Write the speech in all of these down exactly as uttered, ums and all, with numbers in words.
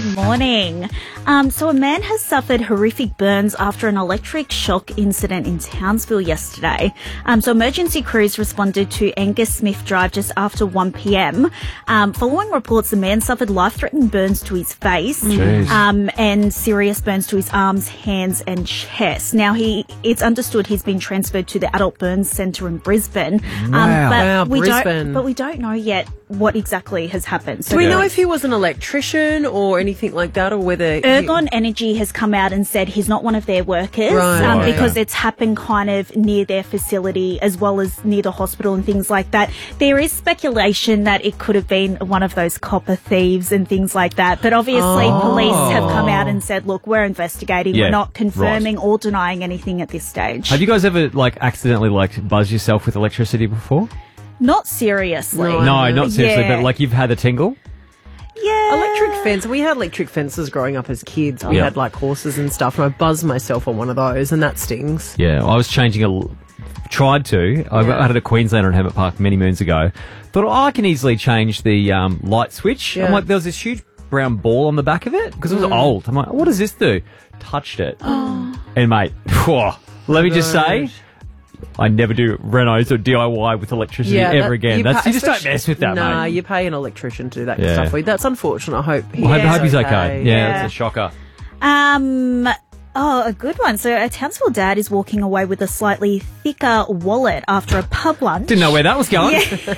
Good morning. Um, so a man has suffered horrific burns after an electric shock incident in Townsville yesterday. Um, so emergency crews responded to Angus Smith Drive just after one p.m. Um, following reports, the man suffered life-threatening burns to his face um, and serious burns to his arms, hands and chest. Now, he it's understood he's been transferred to the Adult Burns Centre in Brisbane. Um, Wow. but Wow, we Brisbane. Don't, but we don't know yet what exactly has happened. So Do we know if he was an electrician or anything like that, or whether... he- Ergon Energy has come out and said he's not one of their workers Right. um, Right. because it's happened kind of near their facility as well as near the hospital and things like that. There is speculation that it could have been one of those copper thieves and things like that. But obviously Oh. police have come out and said, look, we're investigating. Yeah, We're not confirming or denying anything at this stage. Have you guys ever like accidentally like buzzed yourself with electricity before? Not seriously. No. No, not seriously, Yeah. but like you've had a tingle. Yeah. Electric fence. We had electric fences growing up as kids. We Yeah. had like horses and stuff, and I buzzed myself on one of those, and that stings. Yeah, I was changing a. l- Tried to. I Yeah. I had it at Queenslander in Hammett Park many moons ago. Thought, oh, I can easily change the um, light switch. Yeah. I'm like, there was this huge brown ball on the back of it because it was Mm. old. I'm like, what does this do? Touched it, and mate, whew, let me just say. I never do renos or D I Y with electricity Yeah, ever that- again. you That's pay- you just don't especially- mess with that, Nah, mate. you pay an electrician to do that Yeah. stuff for you. That's unfortunate. I hope. I hope, I he's hope he's okay. Yeah, Yeah. that's a shocker. Um, oh, a good one. So a Townsville dad is walking away with a slightly thicker wallet after a pub lunch. Didn't know where that was going.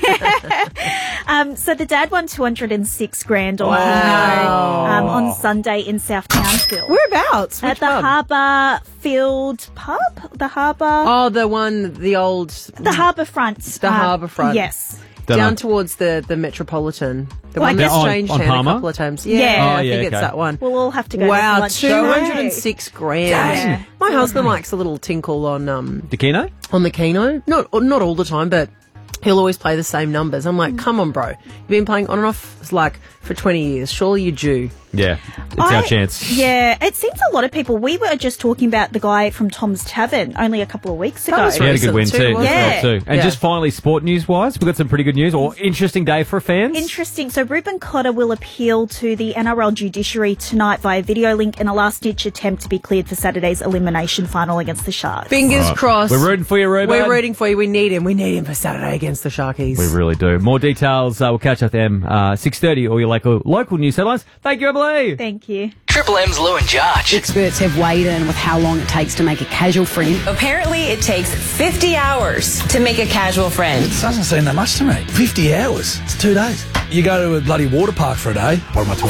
Um, so the dad won two hundred six grand on Wow. Keno, um, on Sunday in South Townsville. Whereabouts? Which At the pub? Harbour Field pub? The Harbour? Oh, the one, the old, the Harbour Front. the um, Harbour Front. Yes. Don't down know. towards the the Metropolitan. The Well, I one guess- that's On- changed on hand a Palmer? couple of times. Yeah, Yeah. Oh, I yeah, think it's okay. that one. We'll all have to go to Wow, lunch two today. hundred six grand. Damn. My husband likes a little tinkle on um Dakino? on the Keno. Not not all the time, but he'll always play the same numbers. I'm like, come on, bro. You've been playing on and off like for twenty years. Surely you're due. Yeah, it's I- our chance. Yeah, it seems a lot of people. We were just talking about the guy from Tom's Tavern only a couple of weeks ago. That was He had a good win Recent too. too, wasn't it? as well, too. And Yeah. just finally, sport news wise, we've got some pretty good news or interesting day for fans. Interesting. So Ruben Cotter will appeal to the N R L judiciary tonight via video link in a last-ditch attempt to be cleared for Saturday's elimination final against the Sharks. Fingers crossed. We're rooting for you, Ruben. We're rooting for you. We need him. We need him for Saturday against the Sharkies. We really do. More details. Uh, we'll catch up with them uh, six thirty. All your local local news headlines. Thank you, Emily. Thank you. Triple M's Lou and Josh. Experts have weighed in with how long it takes to make a casual friend. Apparently, it takes fifty hours to make a casual friend. Doesn't seem that much to me. fifty hours. It's two days. You go to a bloody water park for a day. What am I,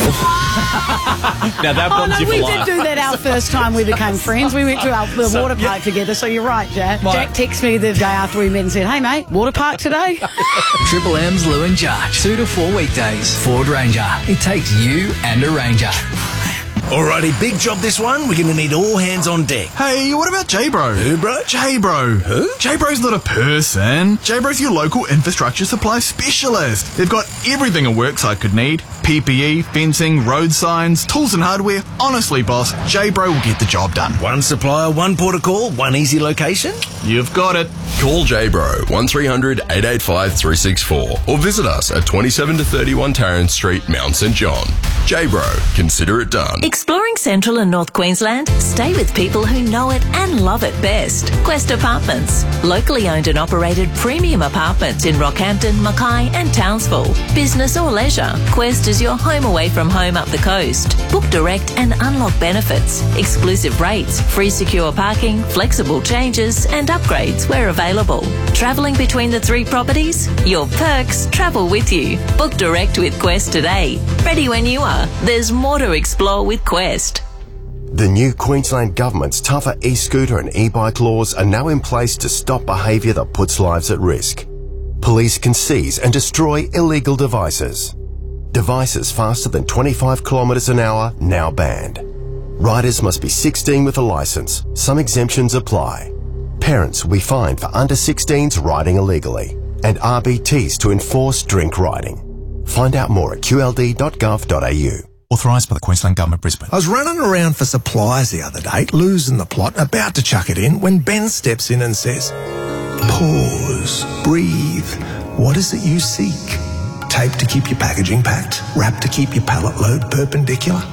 twelve? Now that Oh, bonds no, you we for did life. do that our first time we became friends. We went to our, the water park together, so you're right, Jack. Right. Jack texted me the day after we met and said, hey, mate, water park today? Triple M's Lou and Josh. Two to four weekdays. Ford Ranger. It takes you and a Ranger. Alrighty, big job this one. We're going to need all hands on deck. Hey, what about J-Bro? Who, bro? J-Bro. Who? J-Bro's not a person. J-Bro's your local infrastructure supply specialist. They've got everything a worksite could need. P P E, fencing, road signs, tools and hardware. Honestly, boss, J-Bro will get the job done. One supplier, one port of call, one easy location. You've got it. Call J-Bro one three hundred eight eight five three six four or visit us at twenty-seven to thirty-one Tarrant Street, Mount St John. J-Bro, consider it done. Exploring Central and North Queensland? Stay with people who know it and love it best. Quest Apartments. Locally owned and operated premium apartments in Rockhampton, Mackay and Townsville. Business or leisure, Quest is your home away from home up the coast. Book direct and unlock benefits. Exclusive rates, free secure parking, flexible changes and upgrades where available. Travelling between the three properties? Your perks travel with you. Book direct with Quest today. Ready when you are. There's more to explore with Quest. The new Queensland Government's tougher e-scooter and e-bike laws are now in place to stop behaviour that puts lives at risk. Police can seize and destroy illegal devices. Devices faster than twenty-five kilometres an hour now banned. Riders must be sixteen with a licence. Some exemptions apply. Parents will be fined for under sixteens riding illegally, and R B Ts to enforce drink riding. Find out more at q l d dot gov dot a u. Authorised by the Queensland Government, Brisbane. I was running around for supplies the other day, losing the plot, about to chuck it in, when Ben steps in and says, pause, breathe. What is it you seek? Tape to keep your packaging packed? Wrap to keep your pallet load perpendicular?